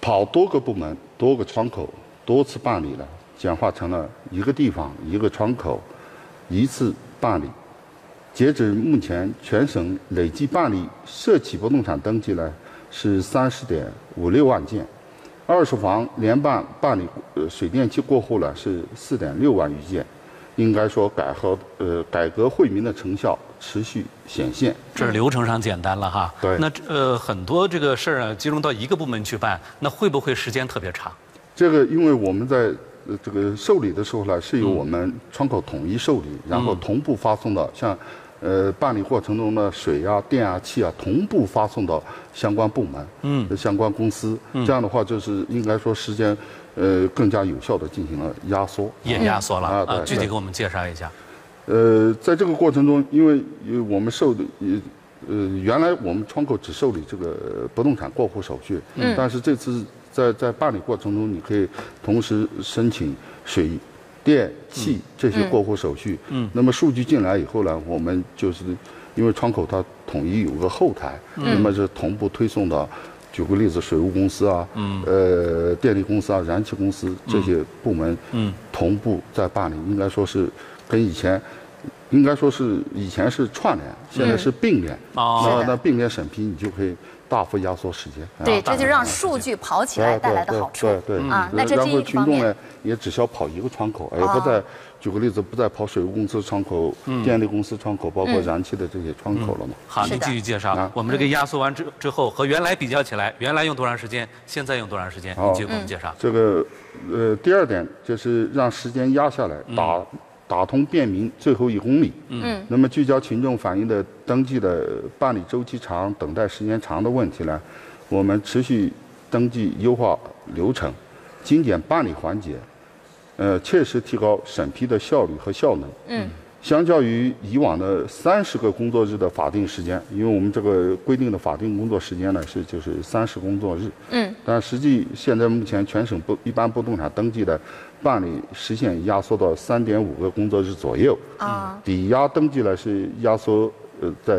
跑多个部门、多个窗口、多次办理了，简化成了一个地方、一个窗口，一次办理。截止目前，全省累计办理涉企不动产登记呢是30.56万件，二手房联办办理水电气过户了是4.6万余件。应该说改革惠民的成效持续显现。 这是流程上简单了哈。 对。 那很多这个事儿啊，集中到一个部门去办，那会不会时间特别长？ 这个因为我们在这个受理的时候呢，是由我们窗口统一受理，然后同步发送到像办理过程中的水啊、电啊、气啊，同步发送到相关部门、相关公司。这样的话，就是应该说时间。更加有效地进行了压缩， 也压缩了啊！具体给我们介绍一下。 在这个过程中，因为我们原来我们窗口只受理这个不动产过户手续，但是这次在办理过程中，你可以同时申请水电气这些过户手续。那么数据进来以后呢，我们就是因为窗口它统一有个后台，那么是同步推送到。举个例子，水务公司啊，电力公司啊，燃气公司这些部门，同步在办理，应该说是跟以前，应该说是以前是串联，现在是并联。那并联审批，你就可以大幅压缩时间。 对，这就让数据跑起来带来的好处。 对啊，那这是一方面。 也只需要跑一个窗口，而不再举个例子，不再跑水务公司窗口、电力公司窗口，包括燃气的这些窗口了嘛。 好，您继续介绍。我们这个压缩完之后，和原来比较起来，原来用多长时间，现在用多长时间？您继续给我们介绍。 这个第二点就是让时间压下来，打通便民最后1公里。那么聚焦群众反映的登记的办理周期长、等待时间长的问题呢，我们持续登记优化流程，精简办理环节。切实提高审批的效率和效能。相较于以往的30个工作日的法定时间，因为我们这个规定的法定工作时间呢就是30工作日。但实际现在目前全省一般不动产登记的办理时限压缩到3.5个工作日左右。抵押登记呢是压缩在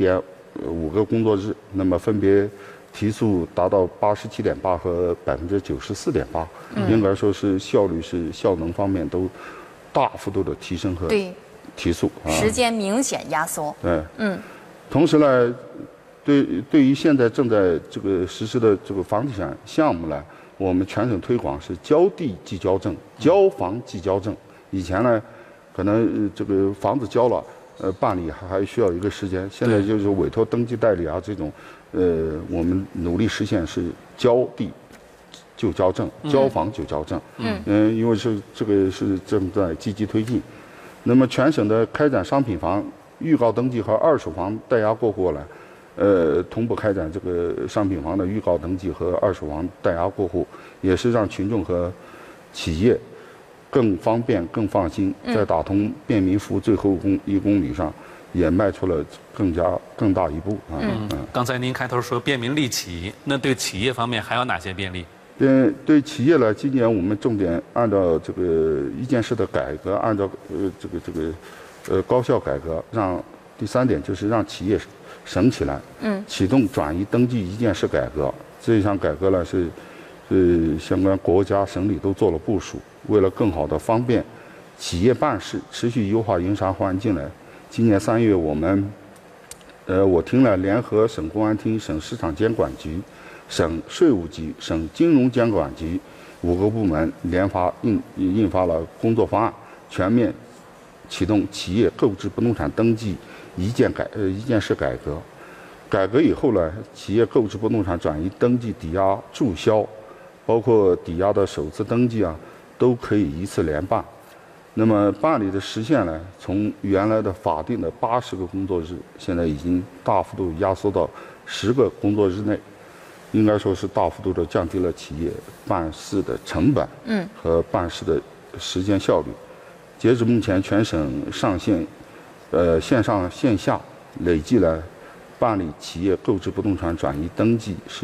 1.5个工作日，那么分别。提速达到87.8%和94.8%，应该说是效率是效能方面都大幅度的提升和提速， 时间明显压缩。 对，同时呢，对于现在正在这个实施的这个房地产项目呢，我们全省推广是交地即交证、交房即交证。以前呢，可能这个房子交了，办理还需要一个时间，现在就是委托登记代理啊这种。我们努力实现是交地就交证，交房就交证。因为这个是正在积极推进。那么全省的开展商品房预告登记和二手房代押过户了，同步开展这个商品房的预告登记和二手房代押过户，也是让群众和企业更方便、更放心，在打通便民服务最后1公里上。也迈出了更大一步啊！ 刚才您开头说便民利企，那对企业方面还有哪些便利？ 对企业呢，今年我们重点按照这个一件事的改革，按照高效改革，让第3点就是让企业省起来，启动转移登记一件事改革。这一项改革呢是相关国家省里都做了部署，为了更好的方便企业办事，持续优化营商环境呢。今年3月，我听了联合省公安厅、省市场监管局、省税务局、省金融监管局5个部门联发印发了工作方案，全面启动企业购置不动产登记一件事改革。改革以后呢，企业购置不动产转移登记、抵押注销，包括抵押的首次登记啊，都可以一次联办。那么办理的时限呢，从原来的法定的80个工作日，现在已经大幅度压缩到10个工作日内，应该说是大幅度的降低了企业办事的成本，和办事的时间效率。截止目前，全省上线，线上线下累计了办理企业购置不动产转移登记是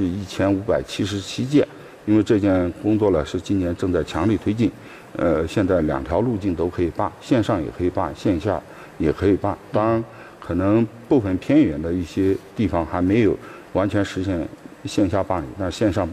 1577件，因为这件工作呢是今年正在强力推进。现在2条路径都可以办，线上也可以办，线下也可以办。当然，可能部分偏远的一些地方还没有完全实现线下办理，但线上办理。